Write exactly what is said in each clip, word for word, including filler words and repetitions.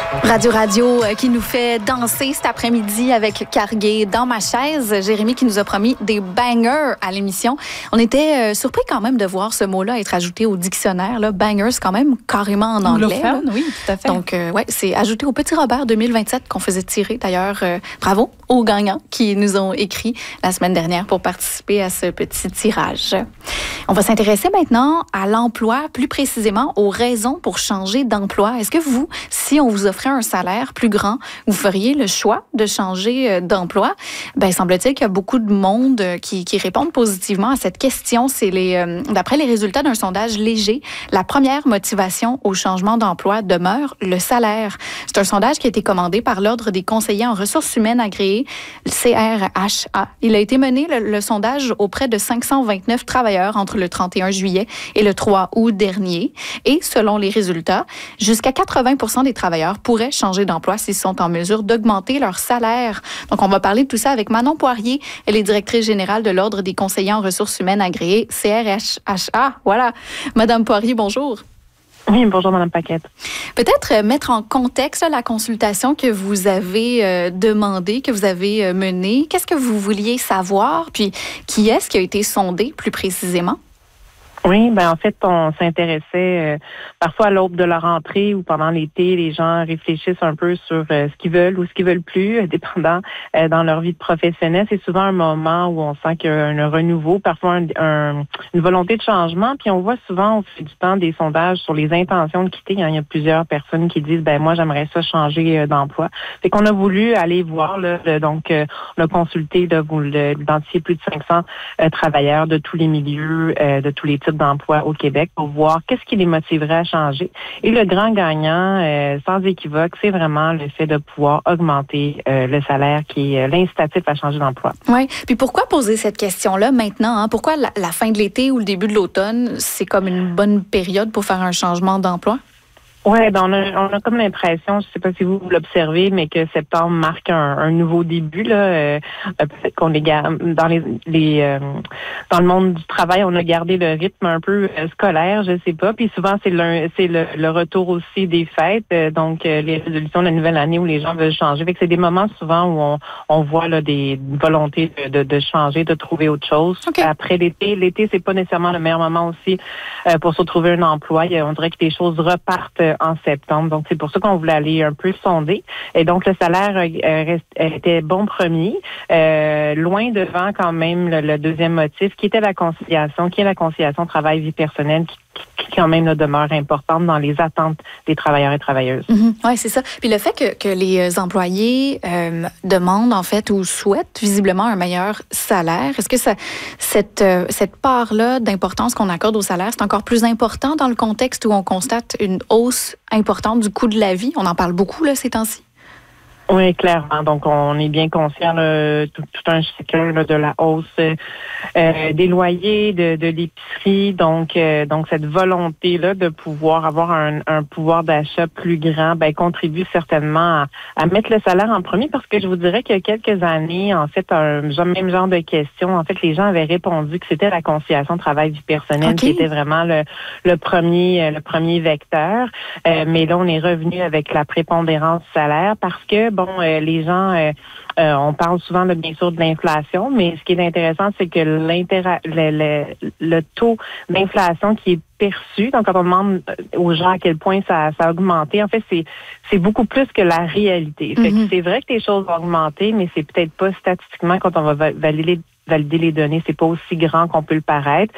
Radio Radio euh, qui nous fait danser cet après-midi avec Cargué dans ma chaise. Jérémy qui nous a promis des bangers à l'émission. On était euh, surpris quand même de voir ce mot-là être ajouté au dictionnaire. Là. Bangers, c'est quand même carrément en anglais. Là. Oui, tout à fait. Donc, euh, ouais, c'est ajouté au Petit Robert deux mille vingt-sept qu'on faisait tirer. D'ailleurs, euh, bravo aux gagnants qui nous ont écrit la semaine dernière pour participer à ce petit tirage. On va s'intéresser maintenant à l'emploi, plus précisément aux raisons pour changer d'emploi. Est-ce que vous, si on vous offrait un salaire plus grand, vous feriez le choix de changer d'emploi? Ben, semble-t-il qu'il y a beaucoup de monde qui, qui répondent positivement à cette question. C'est les, euh, d'après les résultats d'un sondage léger, la première motivation au changement d'emploi demeure le salaire. C'est un sondage qui a été commandé par l'Ordre des conseillers en ressources humaines agréés, le C R H A. Il a été mené, le, le sondage, auprès de cinq cent vingt-neuf travailleurs entre le trente et un juillet et le trois août dernier. Et selon les résultats, jusqu'à quatre-vingts pour cent des travailleurs pourraient changer d'emploi s'ils sont en mesure d'augmenter leur salaire. Donc, on va parler de tout ça avec Manon Poirier. Elle est directrice générale de l'Ordre des conseillers en ressources humaines agréés, C R H A. Voilà. Madame Poirier, bonjour. Oui, bonjour, Mme Paquette. Peut-être euh, mettre en contexte là, la consultation que vous avez euh, demandée, que vous avez euh, menée. Qu'est-ce que vous vouliez savoir? Puis, qui est-ce qui a été sondé plus précisément? Oui, ben en fait, on s'intéressait euh, parfois à l'aube de la rentrée ou pendant l'été, les gens réfléchissent un peu sur euh, ce qu'ils veulent ou ce qu'ils veulent plus, euh, dépendant euh, dans leur vie de professionnelle. C'est souvent un moment où on sent qu'il y a un renouveau, parfois un, un, une volonté de changement. Puis on voit souvent au fil du temps des sondages sur les intentions de quitter. Hein. Il y a plusieurs personnes qui disent, ben moi j'aimerais ça changer euh, d'emploi. Fait qu'on a voulu aller voir, là, le, donc euh, on a consulté, là, vous l'identifiez, plus de cinq cents euh, travailleurs de tous les milieux, euh, de tous les types d'emploi au Québec pour voir qu'est-ce qui les motiverait à changer. Et le grand gagnant, euh, sans équivoque, c'est vraiment le fait de pouvoir augmenter euh, le salaire qui est euh, l'incitatif à changer d'emploi. Oui. Puis pourquoi poser cette question-là maintenant? Hein? Pourquoi la, la fin de l'été ou le début de l'automne, c'est comme une bonne période pour faire un changement d'emploi? Oui, ben on a, on a comme l'impression, je ne sais pas si vous, vous l'observez, mais que septembre marque un, un nouveau début. Là, euh, peut-être qu'on les garde dans les, les euh, dans le monde du travail, on a gardé le rythme un peu euh, scolaire, je sais pas. Puis souvent c'est le c'est le, le retour aussi des fêtes, euh, donc euh, les résolutions de la nouvelle année où les gens veulent changer. Fait que c'est des moments souvent où on, on voit là des volontés de, de, de changer, de trouver autre chose. Okay. Après l'été, l'été c'est pas nécessairement le meilleur moment aussi euh, pour se trouver un emploi. On dirait que les choses repartent en septembre. Donc, c'est pour ça qu'on voulait aller un peu sonder. Et donc, le salaire euh, reste, était bon premier, euh, loin devant quand même le, le deuxième motif, qui était la conciliation, qui est la conciliation travail-vie personnelle, qui, qui quand même là, demeure importante dans les attentes des travailleurs et travailleuses. Mm-hmm. Oui, c'est ça. Puis le fait que, que les employés euh, demandent, en fait, ou souhaitent visiblement un meilleur salaire, est-ce que ça, cette, euh, cette part-là d'importance qu'on accorde au salaire, c'est encore plus important dans le contexte où on constate une hausse importante du coût de la vie? On en parle beaucoup là, ces temps-ci. Oui, clairement. Donc, on est bien conscient là, tout, tout un chacun là, de la hausse euh, des loyers, de, de l'épicerie. Donc, euh, donc cette volonté-là de pouvoir avoir un, un pouvoir d'achat plus grand, ben contribue certainement à, à mettre le salaire en premier, parce que je vous dirais qu'il y a quelques années, en fait, un même genre de question, en fait, les gens avaient répondu que c'était la conciliation travail-vie personnelle okay. qui était vraiment le, le premier, le premier vecteur. Euh, mais là, on est revenu avec la prépondérance du salaire parce que bon, euh, les gens, euh, euh, on parle souvent, là, bien sûr, de l'inflation, mais ce qui est intéressant, c'est que l'intéra- le, le, le taux d'inflation qui est perçu, donc quand on demande aux gens à quel point ça, ça a augmenté, en fait, c'est, c'est beaucoup plus que la réalité. Fait que c'est vrai que les choses ont augmenté, mais c'est peut-être pas statistiquement, quand on va valider valider les données, c'est pas aussi grand qu'on peut le paraître,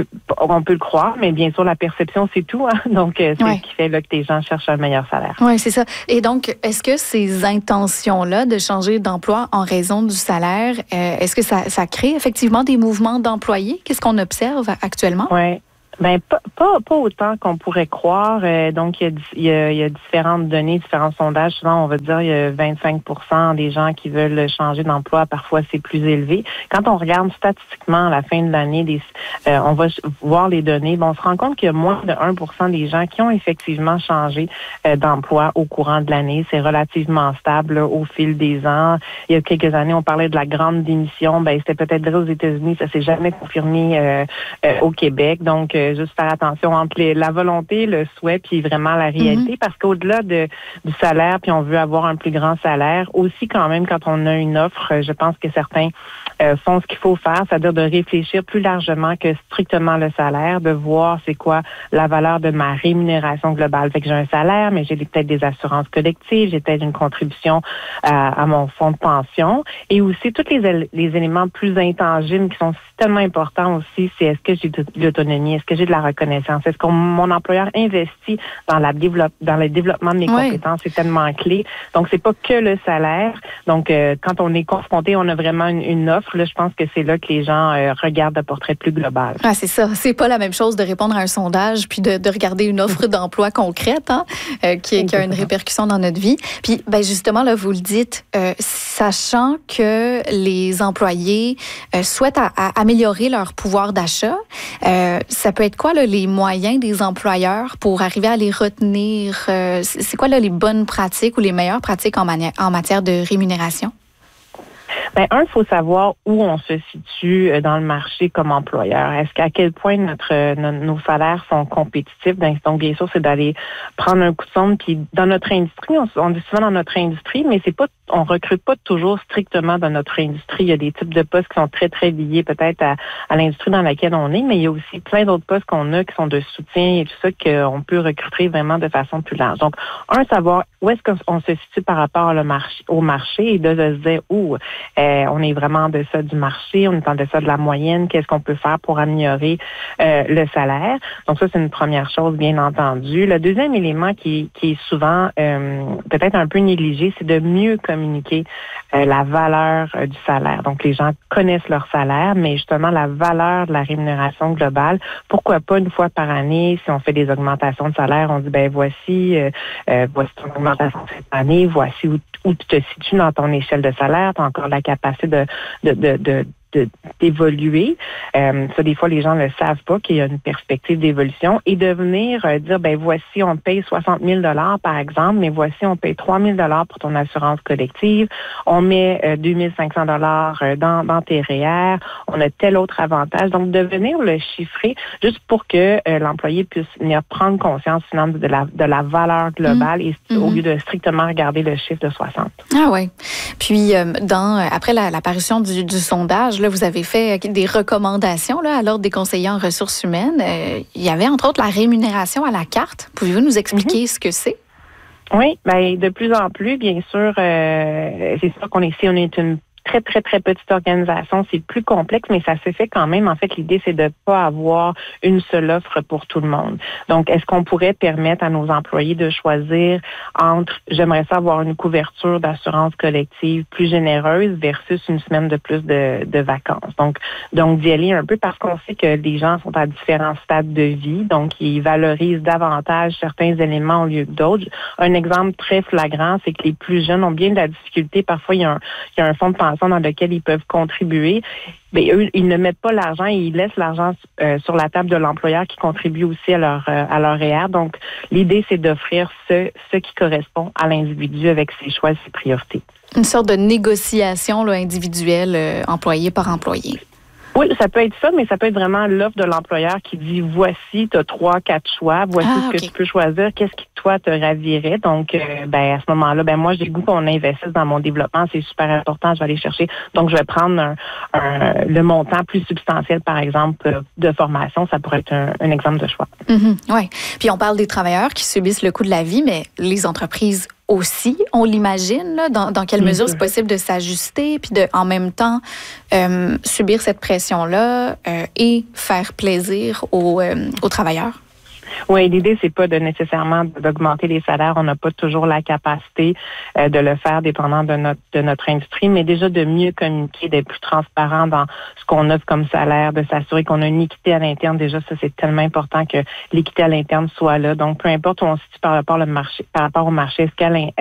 on peut le croire, mais bien sûr la perception c'est tout, hein? Donc c'est ouais. ce qui fait là, que les gens cherchent un meilleur salaire. Oui, c'est ça. Et donc, est-ce que ces intentions-là de changer d'emploi en raison du salaire, euh, est-ce que ça, ça crée effectivement des mouvements d'employés? Qu'est-ce qu'on observe actuellement? Oui. Ben pas, pas pas autant qu'on pourrait croire. Euh, donc il y, a, il, y a, il y a différentes données, différents sondages. Souvent on va dire il y a vingt-cinq pour cent des gens qui veulent changer d'emploi. Parfois c'est plus élevé. Quand on regarde statistiquement à la fin de l'année, des, euh, on va voir les données. Bon, on se rend compte qu'il y a moins de un pour cent des gens qui ont effectivement changé euh, d'emploi au courant de l'année. C'est relativement stable là, au fil des ans. Il y a quelques années, on parlait de la grande démission. Ben c'était peut-être vrai aux États-Unis, ça s'est jamais confirmé euh, euh, au Québec. Donc euh, euh, juste faire attention entre les, la volonté, le souhait, puis vraiment la réalité, mm-hmm. parce qu'au-delà de, du salaire, puis on veut avoir un plus grand salaire, aussi quand même quand on a une offre, je pense que certains euh, font ce qu'il faut faire, c'est-à-dire de réfléchir plus largement que strictement le salaire, de voir c'est quoi la valeur de ma rémunération globale. Fait que j'ai un salaire, mais j'ai peut-être des assurances collectives, j'ai peut-être une contribution à, à mon fonds de pension, et aussi tous les, les éléments plus intangibles qui sont tellement importants aussi, c'est est-ce que j'ai de l'autonomie, est-ce que j'ai de la reconnaissance, est-ce que mon employeur investit dans la développe, dans le développement de mes oui. compétences, c'est tellement clé. Donc c'est pas que le salaire. Donc euh, quand on est confronté, on a vraiment une, une offre. Là, je pense que c'est là que les gens euh, regardent le portrait plus global. Ah, c'est ça. C'est pas la même chose de répondre à un sondage puis de, de regarder une offre d'emploi concrète, hein, euh, qui, qui a une répercussion dans notre vie. Puis ben justement là, vous le dites, euh, sachant que les employés euh, souhaitent à, à améliorer leur pouvoir d'achat, euh, ça peut être quoi là, les moyens des employeurs pour arriver à les retenir? Euh, c'est quoi là, les bonnes pratiques ou les meilleures pratiques en, mani- en matière de rémunération? Ben, un, il faut savoir où on se situe dans le marché comme employeur. Est-ce qu'à quel point notre, nos, nos salaires sont compétitifs? Donc, bien sûr, c'est d'aller prendre un coup de sonde. Puis, dans notre industrie, on, on dit souvent dans notre industrie, mais c'est pas, on recrute pas toujours strictement dans notre industrie. Il y a des types de postes qui sont très, très liés peut-être à, à l'industrie dans laquelle on est, mais il y a aussi plein d'autres postes qu'on a qui sont de soutien et tout ça qu'on peut recruter vraiment de façon plus large. Donc, un, savoir où est-ce qu'on se situe par rapport au marché, au marché et de se dire où euh, on est vraiment en deçà du marché, on est en deçà de la moyenne, qu'est-ce qu'on peut faire pour améliorer euh, le salaire. Donc ça, c'est une première chose, bien entendu. Le deuxième élément qui, qui est souvent euh, peut-être un peu négligé, c'est de mieux communiquer euh, la valeur euh, du salaire. Donc les gens connaissent leur salaire, mais justement la valeur de la rémunération globale, pourquoi pas une fois par année, si on fait des augmentations de salaire, on dit, ben voici, euh, euh, voici ton augmentation cette année, voici où, où tu te situes dans ton échelle de salaire, tu as encore la capacité de, de, de, de De, d'évoluer. Euh, ça, des fois, les gens ne le savent pas qu'il y a une perspective d'évolution et de venir euh, dire, ben voici, on paye soixante mille dollars par exemple, mais voici, on paye trois mille dollars pour ton assurance collective, on met euh, deux mille cinq cents dollars euh, dans, dans tes R E E R, on a tel autre avantage. Donc, de venir le chiffrer juste pour que euh, l'employé puisse venir prendre conscience finalement de la, de la valeur globale mmh. et mmh. au lieu de strictement regarder le chiffre de soixante. Ah oui. Puis, euh, dans après la, l'apparition du, du sondage, là, vous avez fait des recommandations là, à l'Ordre des conseillers en ressources humaines. Euh, il y avait entre autres la rémunération à la carte. Pouvez-vous nous expliquer mm-hmm. ce que c'est? Oui, ben de plus en plus, bien sûr, euh, c'est sûr qu'on est ici, on est une très, très, très petite organisation. C'est plus complexe, mais ça se fait quand même. En fait, l'idée, c'est de ne pas avoir une seule offre pour tout le monde. Donc, est-ce qu'on pourrait permettre à nos employés de choisir entre « j'aimerais ça avoir une couverture d'assurance collective plus généreuse versus une semaine de plus de, de vacances ». Donc, donc d'y aller un peu parce qu'on sait que les gens sont à différents stades de vie. Donc, ils valorisent davantage certains éléments au lieu que d'autres. Un exemple très flagrant, c'est que les plus jeunes ont bien de la difficulté. Parfois, il y a un, il y a un fonds de pension dans lequel ils peuvent contribuer, mais eux, ils ne mettent pas l'argent et ils laissent l'argent euh, sur la table de l'employeur qui contribue aussi à leur euh, à leur R E E R. Donc, l'idée, c'est d'offrir ce, ce qui correspond à l'individu avec ses choix et ses priorités. Une sorte de négociation là, individuelle, euh, employé par employé. Oui, ça peut être ça, mais ça peut être vraiment l'offre de l'employeur qui dit voici, tu as trois, quatre choix, voici ah, ce que okay. tu peux choisir, qu'est-ce qui toi te ravirait. Donc, euh, ben à ce moment-là, ben moi j'ai le goût qu'on investisse dans mon développement, c'est super important, je vais aller chercher. Donc, je vais prendre un, un, le montant plus substantiel, par exemple, de formation, ça pourrait être un, un exemple de choix. Mm-hmm, oui. Puis on parle des travailleurs qui subissent le coût de la vie, mais les entreprises aussi, on l'imagine, là, dans, dans quelle mesure c'est possible de s'ajuster puis de, en même temps, euh, subir cette pression-là euh, et faire plaisir aux, euh, aux travailleurs? Oui, l'idée, c'est pas de nécessairement d'augmenter les salaires. On n'a pas toujours la capacité euh, de le faire dépendant de notre de notre industrie, mais déjà de mieux communiquer, d'être plus transparent dans ce qu'on offre comme salaire, de s'assurer qu'on a une équité à l'interne. Déjà, ça, c'est tellement important que l'équité à l'interne soit là. Donc, peu importe où on se situe par rapport au marché, par rapport au marché, est-ce qu'à est-ce que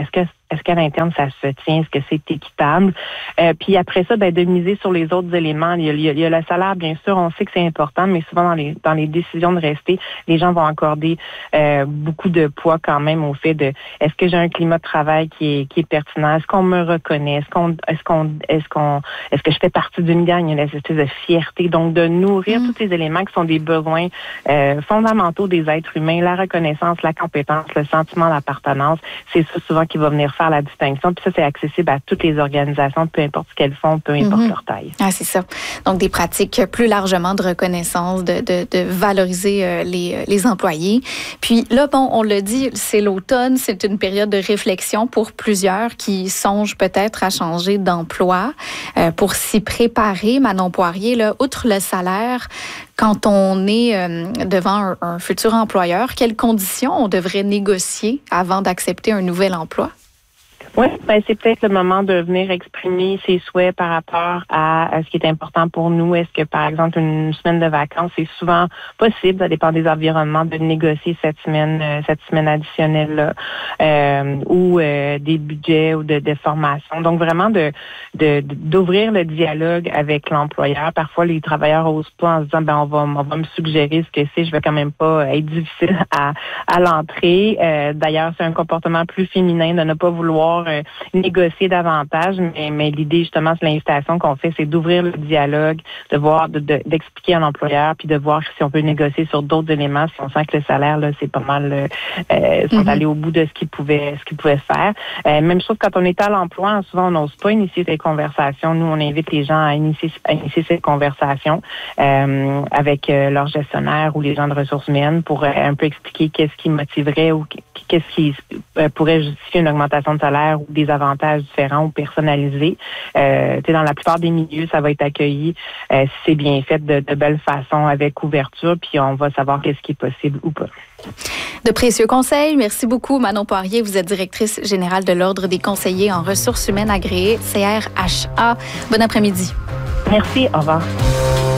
est-ce qu'à l'interne, ça se tient? Est-ce que c'est équitable? Euh, puis après ça, ben, de miser sur les autres éléments. Il y, a, il, y a, il y a le salaire, bien sûr, on sait que c'est important, mais souvent dans les dans les décisions de rester, les gens vont accorder euh, beaucoup de poids quand même au fait de est-ce que j'ai un climat de travail qui est qui est pertinent? Est-ce qu'on me reconnaît? Est-ce qu'on est-ce qu'on est-ce qu'on est-ce que je fais partie d'une gang? Il y a une espèce de fierté. Donc, de nourrir mmh. tous ces éléments qui sont des besoins euh, fondamentaux des êtres humains, la reconnaissance, la compétence, le sentiment d'appartenance, c'est ça souvent qui va venir faire la distinction. Puis ça, c'est accessible à toutes les organisations, peu importe ce qu'elles font, peu importe mmh. leur taille. Ah, c'est ça. Donc, des pratiques plus largement de reconnaissance, de, de, de valoriser euh, les, les employés. Puis là, bon, on l'a dit, c'est l'automne, c'est une période de réflexion pour plusieurs qui songent peut-être à changer d'emploi. Euh, pour s'y préparer, Manon Poirier, là, outre le salaire, quand on est euh, devant un, un futur employeur, quelles conditions on devrait négocier avant d'accepter un nouvel emploi? Oui, ben c'est peut-être le moment de venir exprimer ses souhaits par rapport à, à ce qui est important pour nous. Est-ce que, par exemple, une semaine de vacances, c'est souvent possible, ça dépend des environnements, de négocier cette semaine, euh, cette semaine additionnelle-là, euh, ou euh, des budgets ou de, de formation. Donc, vraiment de, de d'ouvrir le dialogue avec l'employeur. Parfois, les travailleurs osent pas en se disant, ben on va, on va me suggérer ce que c'est, je vais quand même pas être difficile à, à l'entrée. Euh, d'ailleurs, c'est un comportement plus féminin de ne pas vouloir Euh, négocier davantage, mais, mais l'idée justement de l'invitation qu'on fait, c'est d'ouvrir le dialogue, de voir, de, de, d'expliquer à l'employeur, puis de voir si on peut négocier sur d'autres éléments, si on sent que le salaire là, c'est pas mal, euh, sont mm-hmm. allés au bout de ce qu'ils pouvaient, ce qu'ils pouvaient faire. Euh, même chose quand on est à l'emploi, souvent on n'ose pas initier ces conversations. Nous, on invite les gens à initier, à initier ces conversations euh, avec euh, leur gestionnaire ou les gens de ressources humaines pour euh, un peu expliquer qu'est-ce qui motiverait ou qu'est-ce qui euh, pourrait justifier une augmentation de salaire ou des avantages différents ou personnalisés. Euh, dans la plupart des milieux, ça va être accueilli euh, si c'est bien fait de, de belle façon, avec ouverture, puis on va savoir qu'est-ce qui est possible ou pas. De précieux conseils. Merci beaucoup, Manon Poirier. Vous êtes directrice générale de l'Ordre des conseillers en ressources humaines agréées, C R H A. Bon après-midi. Merci. Au revoir.